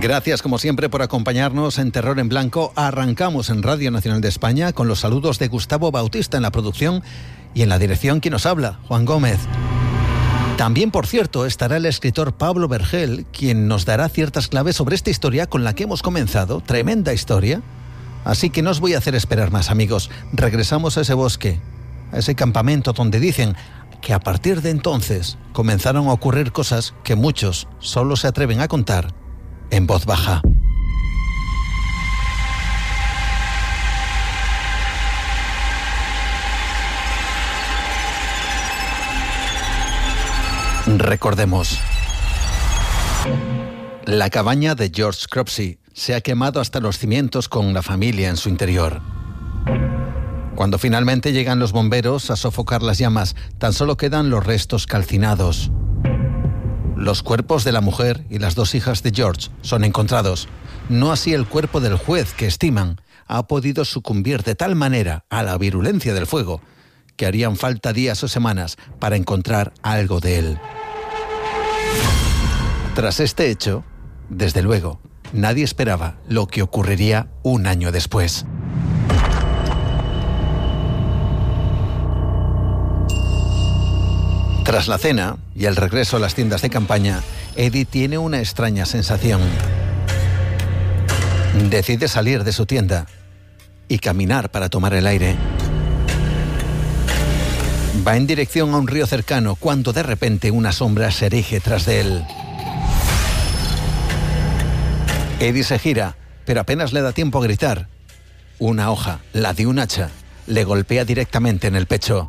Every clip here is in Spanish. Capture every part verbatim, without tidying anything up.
Gracias, como siempre, por acompañarnos en Terror en Blanco. Arrancamos en Radio Nacional de España con los saludos de Gustavo Bautista en la producción y en la dirección quien nos habla, Juan Gómez. También, por cierto, estará el escritor Pablo Vergel, quien nos dará ciertas claves sobre esta historia con la que hemos comenzado. Tremenda historia. Así que no os voy a hacer esperar más, amigos. Regresamos a ese bosque, a ese campamento donde dicen que a partir de entonces comenzaron a ocurrir cosas que muchos solo se atreven a contar en voz baja. Recordemos. La cabaña de George Cropsey se ha quemado hasta los cimientos con la familia en su interior. Cuando finalmente llegan los bomberos a sofocar las llamas, tan solo quedan los restos calcinados. Los cuerpos de la mujer y las dos hijas de George son encontrados. No así el cuerpo del juez que estiman ha podido sucumbir de tal manera a la virulencia del fuego que harían falta días o semanas para encontrar algo de él. Tras este hecho, desde luego, nadie esperaba lo que ocurriría un año después. Tras la cena y el regreso a las tiendas de campaña, Eddie tiene una extraña sensación. Decide salir de su tienda y caminar para tomar el aire. Va en dirección a un río cercano cuando de repente una sombra se erige tras de él. Eddie se gira, pero apenas le da tiempo a gritar. Una hoja, la de un hacha, le golpea directamente en el pecho.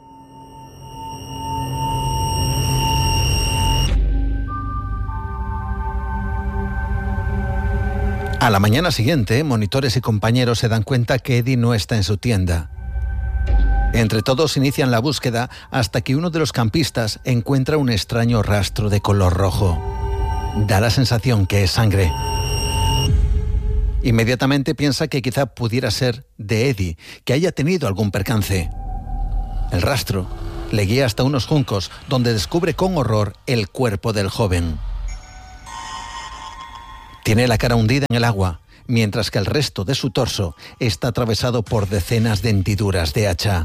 A la mañana siguiente, monitores y compañeros se dan cuenta que Eddie no está en su tienda. Entre todos inician la búsqueda hasta que uno de los campistas encuentra un extraño rastro de color rojo. Da la sensación que es sangre. Inmediatamente piensa que quizá pudiera ser de Eddie, que haya tenido algún percance. El rastro le guía hasta unos juncos, donde descubre con horror el cuerpo del joven. Tiene la cara hundida en el agua, mientras que el resto de su torso está atravesado por decenas de hendiduras de hacha.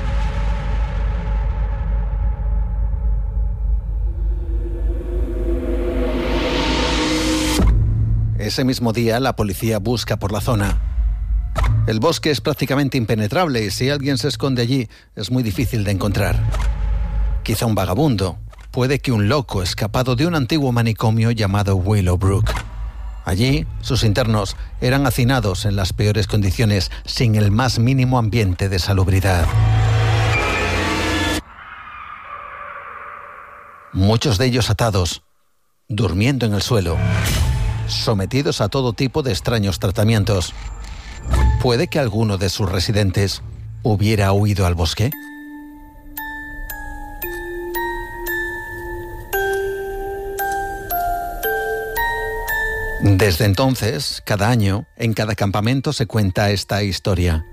Ese mismo día, la policía busca por la zona. El bosque es prácticamente impenetrable y si alguien se esconde allí, es muy difícil de encontrar. Quizá un vagabundo, puede que un loco escapado de un antiguo manicomio llamado Willowbrook. Allí, sus internos eran hacinados en las peores condiciones, sin el más mínimo ambiente de salubridad. Muchos de ellos atados, durmiendo en el suelo, sometidos a todo tipo de extraños tratamientos. ¿Puede que alguno de sus residentes hubiera huido al bosque? Desde entonces, cada año, en cada campamento se cuenta esta historia.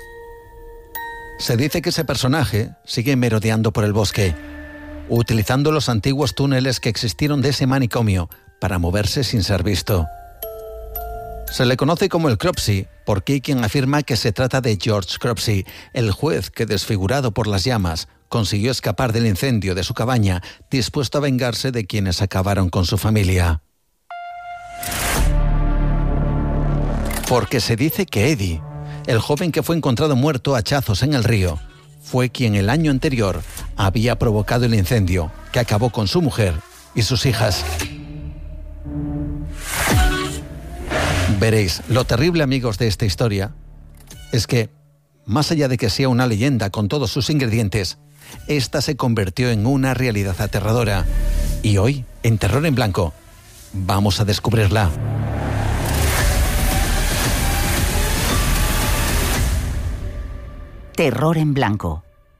Se dice que ese personaje sigue merodeando por el bosque, utilizando los antiguos túneles que existieron de ese manicomio para moverse sin ser visto. Se le conoce como el Cropsey, porque hay quien afirma que se trata de George Cropsey, el juez que, desfigurado por las llamas, consiguió escapar del incendio de su cabaña, dispuesto a vengarse de quienes acabaron con su familia. Porque se dice que Eddie, el joven que fue encontrado muerto a hachazos en el río, fue quien el año anterior había provocado el incendio que acabó con su mujer y sus hijas. Veréis, lo terrible, amigos, de esta historia es que, más allá de que sea una leyenda con todos sus ingredientes, esta se convirtió en una realidad aterradora. Y hoy, en Terror en Blanco, vamos a descubrirla. Terror en Blanco.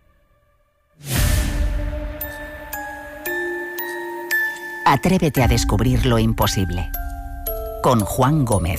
Atrévete a descubrir lo imposible. Con Juan Gómez.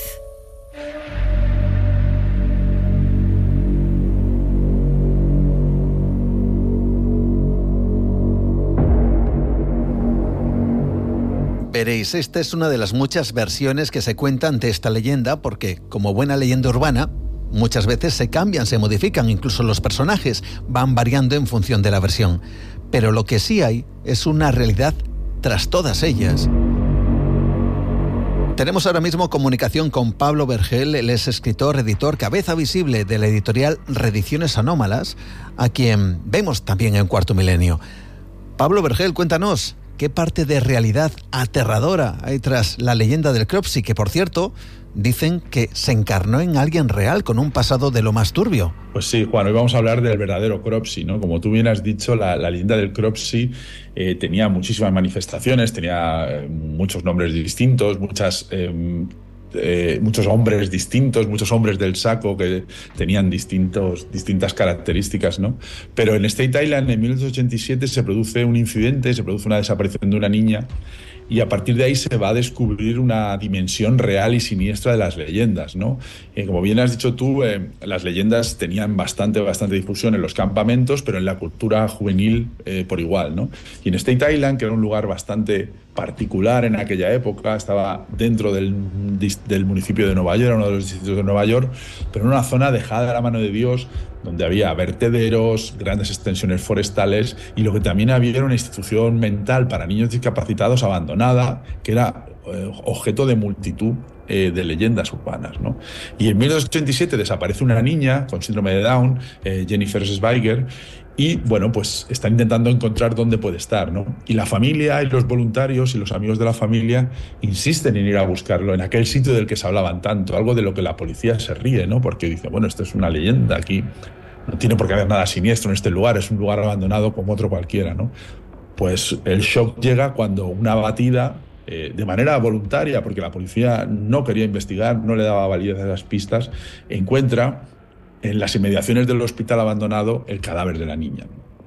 Veréis, esta es una de las muchas versiones que se cuentan de esta leyenda, porque, como buena leyenda urbana, muchas veces se cambian, se modifican, incluso los personajes van variando en función de la versión. Pero lo que sí hay es una realidad tras todas ellas. Tenemos ahora mismo comunicación con Pablo Vergel, él es escritor, editor, cabeza visible de la editorial Reediciones Anómalas, a quien vemos también en Cuarto Milenio. Pablo Vergel, cuéntanos, ¿qué parte de realidad aterradora hay tras la leyenda del Cropsey, que por cierto dicen que se encarnó en alguien real con un pasado de lo más turbio? Pues sí, Juan, hoy vamos a hablar del verdadero Cropsey, ¿no? Como tú bien has dicho, la, la leyenda del Cropsey eh, tenía muchísimas manifestaciones, tenía eh, muchos nombres distintos, muchas... Eh, Eh, muchos hombres distintos, muchos hombres del saco que tenían distintos, distintas características, ¿no? Pero en State Island, en mil novecientos ochenta y siete, se produce un incidente, se produce una desaparición de una niña, y a partir de ahí se va a descubrir una dimensión real y siniestra de las leyendas, ¿no? Eh, como bien has dicho tú, eh, las leyendas tenían bastante, bastante difusión en los campamentos, pero en la cultura juvenil eh, por igual, ¿no? Y en State Island, que era un lugar bastante particular en aquella época, estaba dentro del, del municipio de Nueva York, uno de los distritos de Nueva York, pero en una zona dejada a la mano de Dios, donde había vertederos, grandes extensiones forestales, y lo que también había era una institución mental para niños discapacitados abandonada, que era eh, objeto de multitud eh, de leyendas urbanas, ¿no? Y en mil novecientos ochenta y siete desaparece una niña con síndrome de Down, eh, Jennifer Schweiger, y bueno, pues están intentando encontrar dónde puede estar, ¿no? Y la familia y los voluntarios y los amigos de la familia insisten en ir a buscarlo en aquel sitio del que se hablaban tanto, algo de lo que la policía se ríe, ¿no? Porque dice, bueno, esto es una leyenda, aquí no tiene por qué haber nada siniestro en este lugar, es un lugar abandonado como otro cualquiera, ¿no? Pues el shock llega cuando una abatida, eh, de manera voluntaria, porque la policía no quería investigar, no le daba validez a las pistas, encuentra en las inmediaciones del hospital abandonado el cadáver de la niña.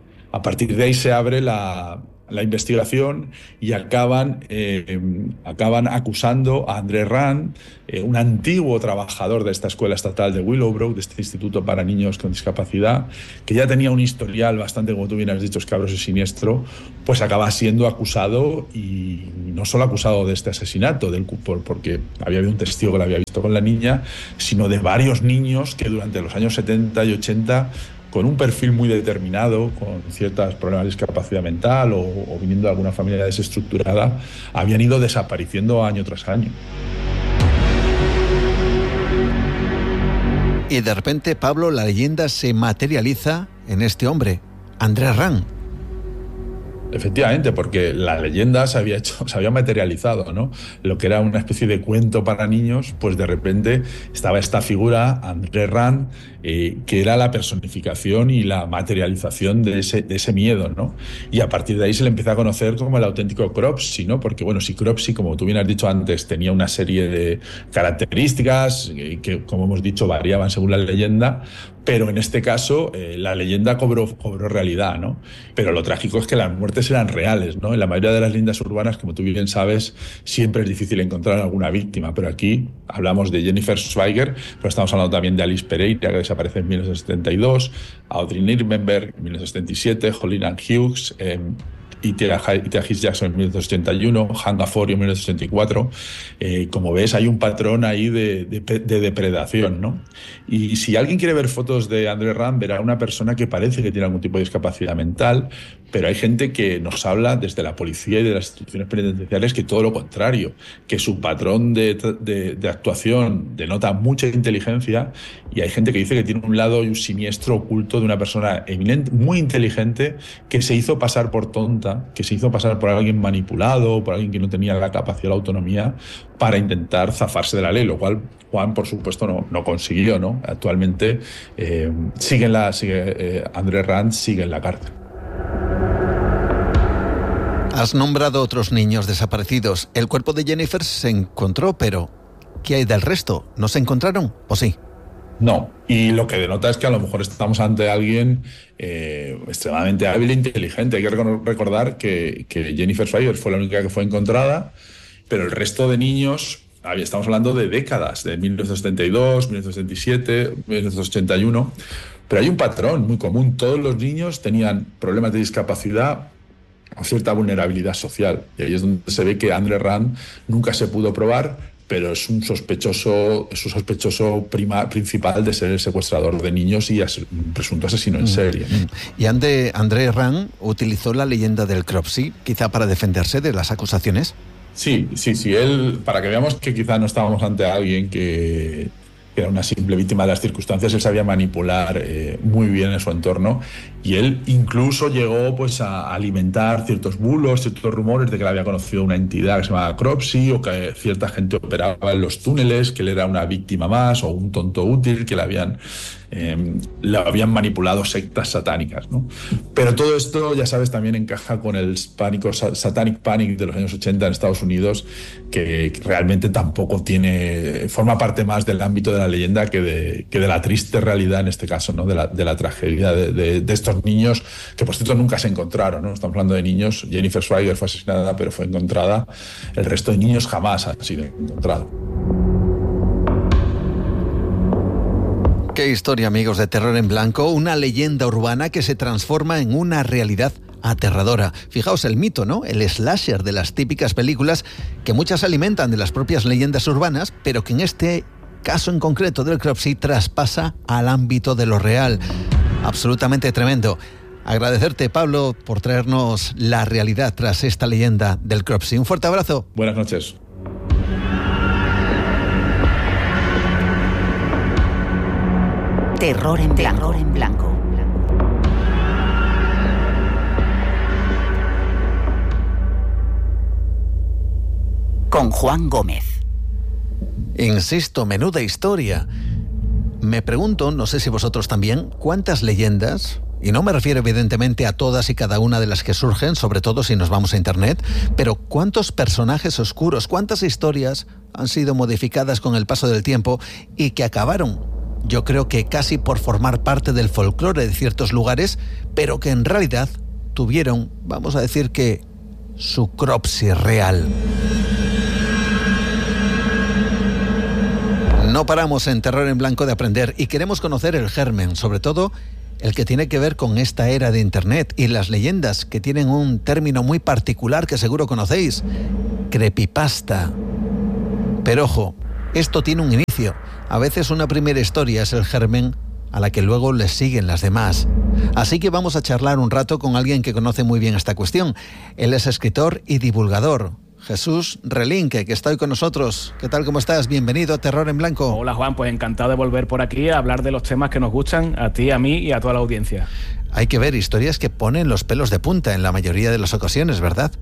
A partir de ahí se abre la, la investigación y acaban, eh, acaban acusando a André Rand, eh, un antiguo trabajador de esta escuela estatal de Willowbrook, de este instituto para niños con discapacidad, que ya tenía un historial bastante, como tú bien has dicho, escabroso y siniestro, pues acaba siendo acusado, y no solo acusado de este asesinato, del, por, porque había habido un testigo que lo había visto con la niña, sino de varios niños que durante los años setenta y ochenta, con un perfil muy determinado, con ciertos problemas de discapacidad mental o, o viniendo de alguna familia desestructurada, habían ido desapareciendo año tras año. Y de repente, Pablo, la leyenda se materializa en este hombre, André Rand. Efectivamente, porque la leyenda se había hecho, se había materializado, ¿no? Lo que era una especie de cuento para niños, pues de repente estaba esta figura, André Rand, eh, que era la personificación y la materialización de ese, de ese miedo, ¿no? Y a partir de ahí se le empieza a conocer como el auténtico Cropsey, ¿no? Porque, bueno, si Cropsey, como tú bien has dicho antes, tenía una serie de características que, que como hemos dicho, variaban según la leyenda, pero en este caso eh, la leyenda cobró, cobró realidad, ¿no? Pero lo trágico es que las muertes eran reales, ¿no? En la mayoría de las leyendas urbanas, como tú bien sabes, siempre es difícil encontrar alguna víctima, pero aquí hablamos de Jennifer Schweiger, pero estamos hablando también de Alice Pereira, que desaparece en mil novecientos setenta y dos, Audrey Nirmenberg en mil novecientos setenta y siete, Holly Ann Hughes, eh, y Tia His Jackson en mil novecientos ochenta y uno, Hanga Forio en mil novecientos ochenta y cuatro. Eh, como ves, hay un patrón ahí de, de, de depredación, ¿no? Y si alguien quiere ver fotos de André Rand, verá una persona que parece que tiene algún tipo de discapacidad mental, pero hay gente que nos habla desde la policía y de las instituciones penitenciarias que todo lo contrario, que su patrón de, de, de actuación denota mucha inteligencia, y hay gente que dice que tiene un lado y un siniestro oculto de una persona eminente, muy inteligente, que se hizo pasar por tonta, que se hizo pasar por alguien manipulado, por alguien que no tenía la capacidad o la autonomía para intentar zafarse de la ley, lo cual Juan, por supuesto, no, no consiguió, ¿no? Actualmente eh, sigue en la, sigue, eh, André Rand sigue en la cárcel. Has nombrado otros niños desaparecidos. El cuerpo de Jennifer se encontró, pero ¿qué hay del resto? ¿No se encontraron o sí? No, y lo que denota es que a lo mejor estamos ante alguien eh, extremadamente hábil e inteligente. Hay que recordar que, que Jennifer Schweiger fue la única que fue encontrada, pero el resto de niños, estamos hablando de décadas, de mil novecientos setenta y dos, mil novecientos setenta y siete, mil novecientos ochenta y uno, pero hay un patrón muy común. Todos los niños tenían problemas de discapacidad cierta vulnerabilidad social. Y ahí es donde se ve que Andre Rand nunca se pudo probar, pero es un sospechoso, es un sospechoso prima, principal de ser el secuestrador de niños y as, un presunto asesino en serie. Y André, André Rand utilizó la leyenda del Cropsey, quizá para defenderse de las acusaciones. Sí, sí, sí. Él, para que veamos que quizá no estábamos ante alguien que, que era una simple víctima de las circunstancias, él sabía manipular eh, muy bien en su entorno, y él incluso llegó pues a alimentar ciertos bulos, ciertos rumores de que él había conocido una entidad que se llamaba Cropsey, o que cierta gente operaba en los túneles, que él era una víctima más o un tonto útil, que le habían Eh, le habían manipulado sectas satánicas, ¿no? Pero todo esto, ya sabes, también encaja con el pánico, Satanic Panic de los años ochenta en Estados Unidos, que realmente tampoco tiene, forma parte más del ámbito de la leyenda que de, que de la triste realidad, en este caso, ¿no? De la, de la tragedia de, de, de estos niños, que por cierto nunca se encontraron, ¿no? Estamos hablando de niños. Jennifer Schweiger fue asesinada, pero fue encontrada. El resto de niños jamás han sido encontrados. Qué historia, amigos de Terror en Blanco, una leyenda urbana que se transforma en una realidad aterradora. Fijaos el mito, ¿no? El slasher de las típicas películas, que muchas alimentan de las propias leyendas urbanas, pero que en este caso en concreto del Cropsey traspasa al ámbito de lo real. Absolutamente tremendo. Agradecerte, Pablo, por traernos la realidad tras esta leyenda del Cropsey. Un fuerte abrazo. Buenas noches. Terror en blanco. Terror en blanco. Con Juan Gómez. Insisto, menuda historia. Me pregunto, no sé si vosotros también, cuántas leyendas, y no me refiero evidentemente a todas y cada una de las que surgen, sobre todo si nos vamos a internet, pero cuántos personajes oscuros, cuántas historias han sido modificadas con el paso del tiempo y que acabaron, yo creo que casi por formar parte del folclore de ciertos lugares, pero que en realidad tuvieron, vamos a decir que, su Cropsey real. No paramos en Terror en Blanco de aprender y queremos conocer el germen, sobre todo el que tiene que ver con esta era de Internet y las leyendas, que tienen un término muy particular que seguro conocéis: creepypasta. Pero ojo, esto tiene un inicio. A veces una primera historia es el germen a la que luego les siguen las demás. Así que vamos a charlar un rato con alguien que conoce muy bien esta cuestión. Él es escritor y divulgador, Jesús Relinque, que está hoy con nosotros. ¿Qué tal, cómo estás? Bienvenido a Terror en Blanco. Hola, Juan, pues encantado de volver por aquí a hablar de los temas que nos gustan a ti, a mí y a toda la audiencia. Hay que ver historias que ponen los pelos de punta en la mayoría de las ocasiones, ¿verdad?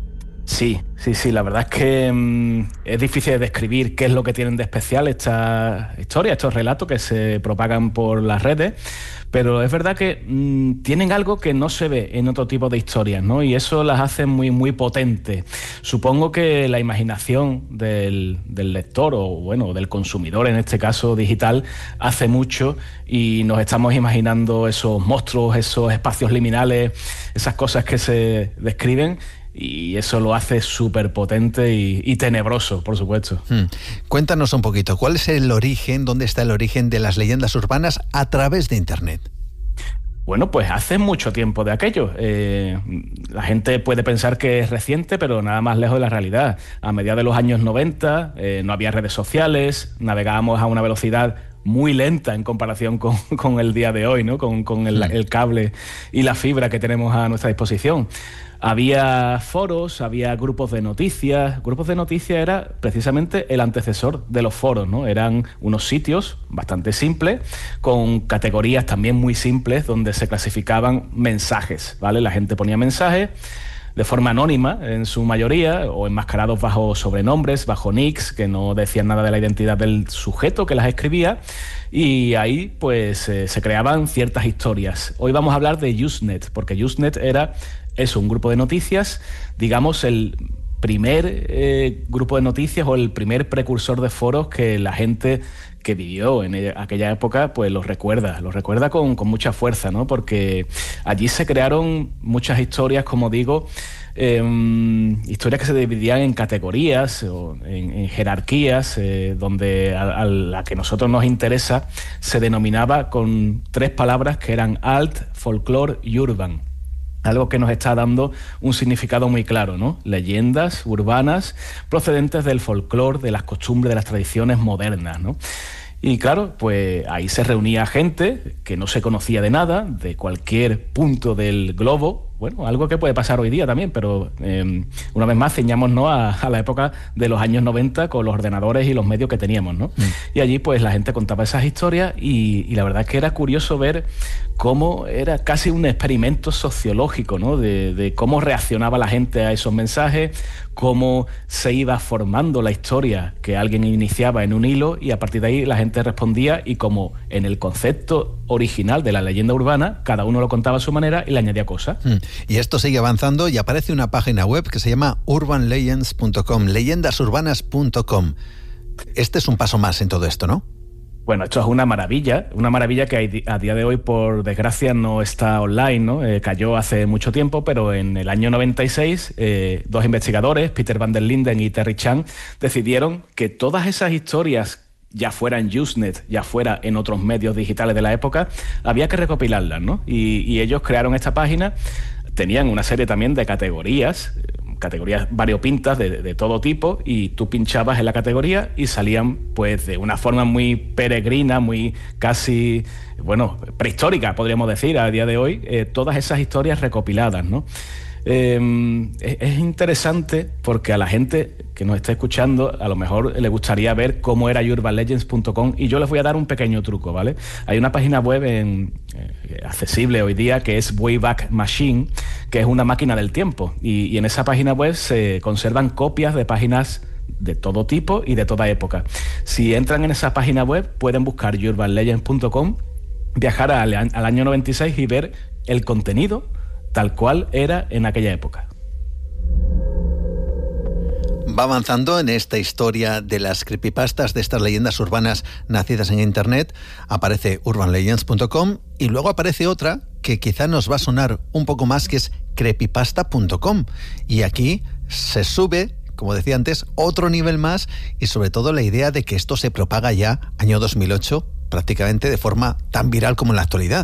Sí, sí, sí, la verdad es que mmm, es difícil de describir qué es lo que tienen de especial estas historias, estos relatos que se propagan por las redes, pero es verdad que mmm, tienen algo que no se ve en otro tipo de historias, ¿no? Y eso las hace muy, muy potentes. Supongo que la imaginación del, del lector, o bueno, del consumidor, en este caso digital, hace mucho, y nos estamos imaginando esos monstruos, esos espacios liminales, esas cosas que se describen, y eso lo hace súper potente y, y tenebroso, por supuesto. Hmm. Cuéntanos un poquito, ¿cuál es el origen, dónde está el origen de las leyendas urbanas a través de Internet? Bueno, pues hace mucho tiempo de aquello. Eh, la gente puede pensar que es reciente, pero nada más lejos de la realidad. A mediados de los años noventa eh, no había redes sociales, navegábamos a una velocidad muy lenta en comparación con, con el día de hoy, ¿no? Con, con el, el cable y la fibra que tenemos a nuestra disposición. Había foros, había grupos de noticias. Grupos de noticias era precisamente el antecesor de los foros, ¿no? Eran unos sitios bastante simples, con categorías también muy simples, donde se clasificaban mensajes, ¿vale? La gente ponía mensajes de forma anónima, en su mayoría, o enmascarados bajo sobrenombres, bajo nicks, que no decían nada de la identidad del sujeto que las escribía, y ahí pues eh, se creaban ciertas historias. Hoy vamos a hablar de Usenet, porque Usenet era eso, un grupo de noticias, digamos el primer eh, grupo de noticias o el primer precursor de foros que la gente que vivió en aquella época pues los recuerda, los recuerda con, con mucha fuerza, ¿no? Porque allí se crearon muchas historias, como digo, eh, historias que se dividían en categorías o en, en jerarquías, eh, donde a, a la que a nosotros nos interesa se denominaba con tres palabras que eran alt, folklore y urban. algo que nos está dando un significado muy claro, ¿no? Leyendas urbanas procedentes del folclore, de las costumbres, de las tradiciones modernas, ¿no? Y claro, pues ahí se reunía gente que no se conocía de nada, de cualquier punto del globo. Bueno, algo que puede pasar hoy día también, pero eh, una vez más ceñámonos a, a la época de los años noventa con los ordenadores y los medios que teníamos, ¿no? Mm. Y allí pues la gente contaba esas historias y, y la verdad es que era curioso ver cómo era casi un experimento sociológico, ¿no? De, de cómo reaccionaba la gente a esos mensajes, cómo se iba formando la historia que alguien iniciaba en un hilo y a partir de ahí la gente respondía y como en el concepto original de la leyenda urbana, cada uno lo contaba a su manera y le añadía cosas. Mm. Y esto sigue avanzando y aparece una página web que se llama urban legends punto com, leyendas urbanas punto com. Este es un paso más en todo esto, ¿no? Bueno, esto es una maravilla, una maravilla que a día de hoy, por desgracia, no está online, ¿no? Eh, cayó hace mucho tiempo, pero en el año noventa y seis, eh, dos investigadores, Peter van der Linden y Terry Chan, decidieron que todas esas historias, ya fuera en Usenet, ya fuera en otros medios digitales de la época, había que recopilarlas, ¿no? Y, y ellos crearon esta página. Tenían una serie también de categorías, categorías variopintas de, de todo tipo, y tú pinchabas en la categoría y salían pues de una forma muy peregrina, muy casi, bueno, prehistórica, podríamos decir, a día de hoy, eh, todas esas historias recopiladas, ¿no? Eh, es interesante porque a la gente que nos está escuchando a lo mejor le gustaría ver cómo era urban legends punto com y yo les voy a dar un pequeño truco, ¿vale? Hay una página web en, eh, accesible hoy día que es Wayback Machine, que es una máquina del tiempo y, y en esa página web se conservan copias de páginas de todo tipo y de toda época. Si entran en esa página web pueden buscar urban legends punto com, viajar al, al año noventa y seis y ver el contenido tal cual era en aquella época. Va avanzando en esta historia de las creepypastas, de estas leyendas urbanas nacidas en Internet. Aparece urban legends punto com y luego aparece otra que quizá nos va a sonar un poco más, que es creepypasta punto com. Y aquí se sube, como decía antes, otro nivel más y sobre todo la idea de que esto se propaga ya año dos mil ocho prácticamente de forma tan viral como en la actualidad.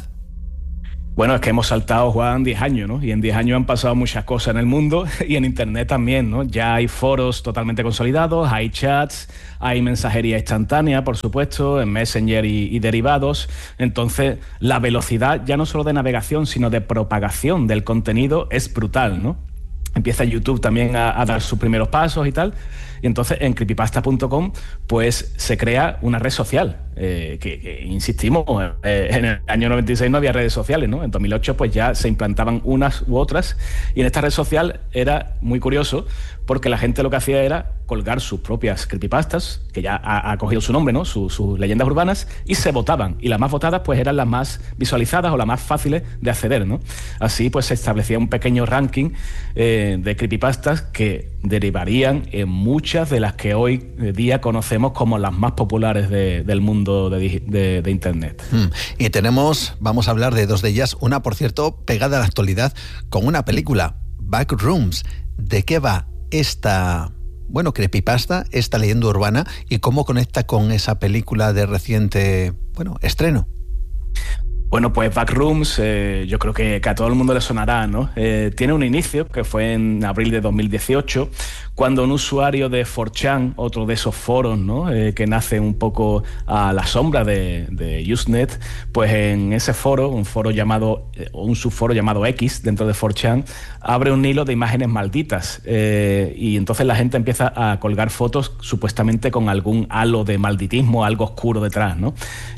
Bueno, es que hemos saltado, Juan, diez años, ¿no? Y en diez años han pasado muchas cosas en el mundo y en Internet también, ¿no? Ya hay foros totalmente consolidados, hay chats, hay mensajería instantánea, por supuesto, en Messenger y, y derivados. Entonces, la velocidad ya no solo de navegación, sino de propagación del contenido es brutal, ¿no? Empieza YouTube también a, a dar sus primeros pasos y tal. Y entonces en creepypasta punto com pues se crea una red social eh, que, que insistimos, eh, en el año noventa y seis no había redes sociales, ¿no? En dos mil ocho pues ya se implantaban unas u otras y en esta red social era muy curioso porque la gente lo que hacía era colgar sus propias creepypastas, que ya ha, ha cogido su nombre, ¿no? Sus, sus leyendas urbanas, y se votaban. Y las más votadas pues eran las más visualizadas o las más fáciles de acceder, ¿no? Así pues se establecía un pequeño ranking eh, de creepypastas que derivarían en muchas de las que hoy día conocemos como las más populares de, del mundo de, de, de Internet. Mm. Y tenemos, vamos a hablar de dos de ellas, una por cierto pegada a la actualidad con una película, Backrooms. ¿De qué va esta, bueno, creepypasta, esta leyenda urbana y cómo conecta con esa película de reciente, bueno, estreno? Bueno, pues Backrooms, eh, yo creo que, que a todo el mundo le sonará, ¿no? Eh, tiene un inicio que fue en abril de dos mil dieciocho, cuando un usuario de cuatro chan, otro de esos foros, ¿no? Eh, que nace un poco a la sombra de, de Usenet, pues en ese foro, un foro llamado, eh, un subforo llamado X dentro de cuatro chan, abre un hilo de imágenes malditas eh, y entonces la gente empieza a colgar fotos supuestamente con algún halo de malditismo, algo oscuro detrás, ¿no?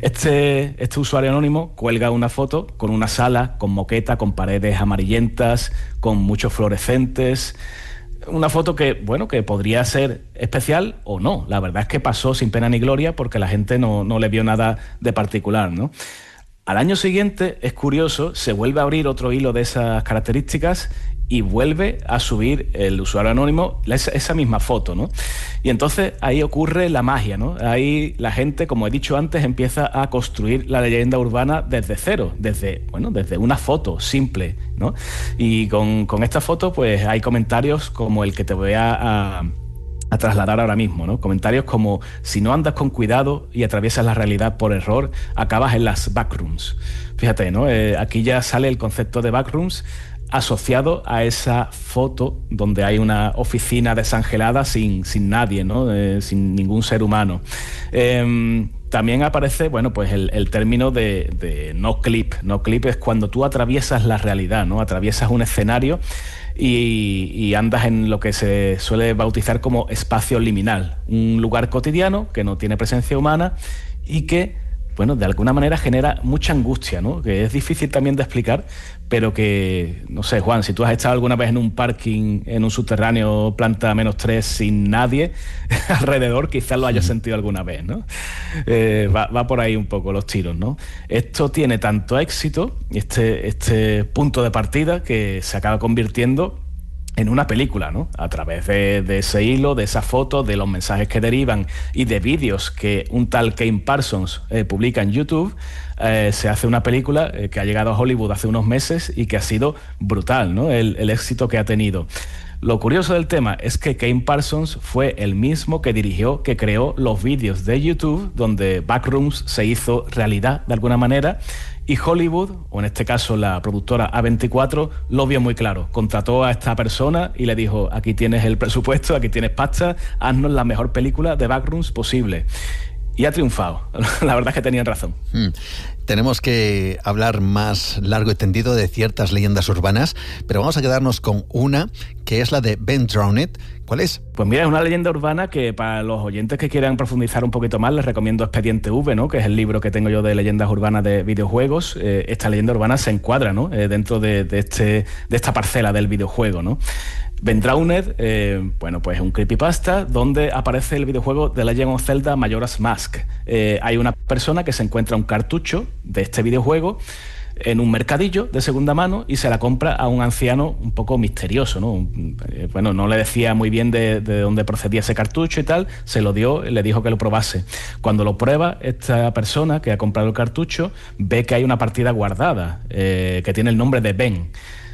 Este, este usuario anónimo cuelga una foto con una sala, con moqueta, con paredes amarillentas, con muchos fluorescentes. Una foto que, bueno, que podría ser especial o no. La verdad es que pasó sin pena ni gloria porque la gente no, no le vio nada de particular, ¿no? Al año siguiente, es curioso, se vuelve a abrir otro hilo de esas características y vuelve a subir el usuario anónimo esa, esa misma foto, ¿no? Y entonces ahí ocurre la magia, ¿no? Ahí la gente, como he dicho antes, empieza a construir la leyenda urbana desde cero, desde, bueno, desde una foto simple, ¿no? Y con, con esta foto, pues hay comentarios como el que te voy a, a, a trasladar ahora mismo, ¿no? Comentarios como: si no andas con cuidado y atraviesas la realidad por error, acabas en las backrooms. Fíjate, ¿no? Eh, aquí ya sale el concepto de backrooms. asociado a esa foto donde hay una oficina desangelada sin, sin nadie, ¿no? Eh, sin ningún ser humano. Eh, También aparece, bueno, pues el, el término de, de no clip. No clip es cuando tú atraviesas la realidad, ¿no? Atraviesas un escenario y, y andas en lo que se suele bautizar como espacio liminal. Un lugar cotidiano que no tiene presencia humana y que, bueno, de alguna manera genera mucha angustia, ¿no? Que es difícil también de explicar, pero que, no sé, Juan, si tú has estado alguna vez en un parking, en un subterráneo, planta menos tres, sin nadie alrededor, quizás lo hayas sentido alguna vez, ¿no? Eh, va, va por ahí un poco los tiros, ¿no? Esto tiene tanto éxito, este, este punto de partida, que se acaba convirtiendo en una película, ¿no? A través de, de ese hilo, de esa foto, de los mensajes que derivan y de vídeos que un tal Kane Parsons eh, publica en YouTube, eh, se hace una película eh, que ha llegado a Hollywood hace unos meses y que ha sido brutal, ¿no? El, el éxito que ha tenido. Lo curioso del tema es que Kane Parsons fue el mismo que dirigió, que creó los vídeos de YouTube donde Backrooms se hizo realidad de alguna manera, y Hollywood, o en este caso la productora A veinticuatro, lo vio muy claro. Contrató a esta persona y le dijo: aquí tienes el presupuesto, aquí tienes pasta, haznos la mejor película de Backrooms posible. Y ha triunfado. La verdad es que tenían razón. Hmm. Tenemos que hablar más largo y tendido de ciertas leyendas urbanas, pero vamos a quedarnos con una, que es la de Ben Drowned. ¿Cuál es? Pues mira, es una leyenda urbana que para los oyentes que quieran profundizar un poquito más les recomiendo Expediente V, ¿no? Que es el libro que tengo yo de leyendas urbanas de videojuegos. Eh, esta leyenda urbana se encuadra, ¿no? Eh, dentro de, de, este, de esta parcela del videojuego, ¿no? Ben Drowned, eh, bueno, pues es un creepypasta donde aparece el videojuego The Legend of Zelda Majora's Mask. Eh, hay una persona que se encuentra un cartucho de este videojuego en un mercadillo de segunda mano y se la compra a un anciano un poco misterioso, ¿no? Bueno, no le decía muy bien de, de dónde procedía ese cartucho y tal, se lo dio y le dijo que lo probase. Cuando lo prueba, esta persona que ha comprado el cartucho ve que hay una partida guardada eh, que tiene el nombre de Ben.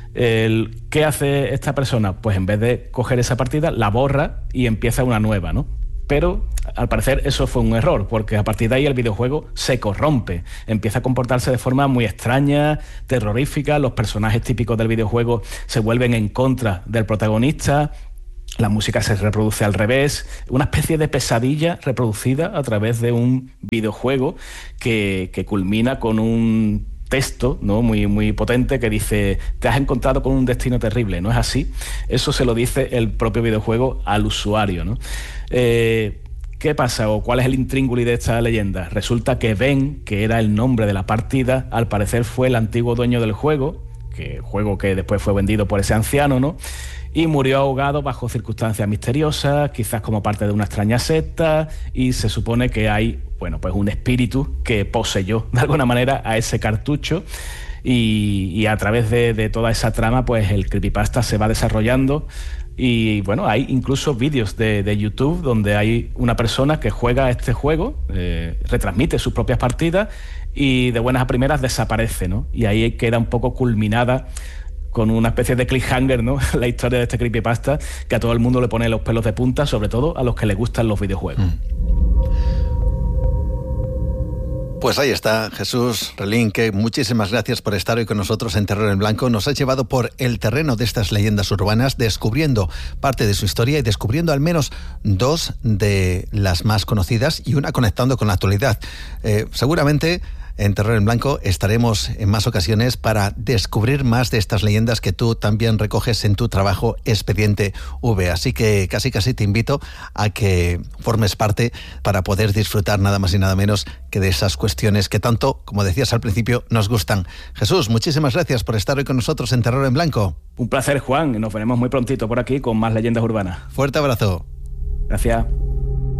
El, ¿Qué hace esta persona? Pues en vez de coger esa partida, la borra y empieza una nueva, ¿no? Pero al parecer eso fue un error, porque a partir de ahí el videojuego se corrompe, empieza a comportarse de forma muy extraña, terrorífica, los personajes típicos del videojuego se vuelven en contra del protagonista, la música se reproduce al revés, una especie de pesadilla reproducida a través de un videojuego que, que culmina con un texto, ¿no? muy, muy potente que dice: te has encontrado con un destino terrible. ¿No es así? Eso se lo dice el propio videojuego al usuario, ¿no? Eh, ¿Qué pasa o cuál es el intríngulis de esta leyenda? Resulta que Ben, que era el nombre de la partida, al parecer fue el antiguo dueño del juego, que juego que después fue vendido por ese anciano, ¿no? Y murió ahogado bajo circunstancias misteriosas, quizás como parte de una extraña secta, y se supone que hay, bueno, pues un espíritu que poseyó de alguna manera a ese cartucho, y, y a través de, de toda esa trama, pues el creepypasta se va desarrollando. Y bueno, hay incluso vídeos de, de YouTube donde hay una persona que juega este juego, eh, retransmite sus propias partidas y de buenas a primeras desaparece, ¿no? Y ahí queda un poco culminada con una especie de cliffhanger, ¿no? La historia de este creepypasta, que a todo el mundo le pone los pelos de punta, sobre todo a los que les gustan los videojuegos. Mm. Pues ahí está, Jesús Relinque, muchísimas gracias por estar hoy con nosotros en Terror en Blanco. Nos has llevado por el terreno de estas leyendas urbanas, descubriendo parte de su historia y descubriendo al menos dos de las más conocidas y una conectando con la actualidad. Eh, seguramente en Terror en Blanco estaremos en más ocasiones para descubrir más de estas leyendas que tú también recoges en tu trabajo Expediente V. Así que casi casi te invito a que formes parte para poder disfrutar nada más y nada menos que de esas cuestiones que tanto, como decías al principio, nos gustan. Jesús, muchísimas gracias por estar hoy con nosotros en Terror en Blanco. Un placer, Juan. Nos veremos muy prontito por aquí con más leyendas urbanas. Fuerte abrazo. Gracias.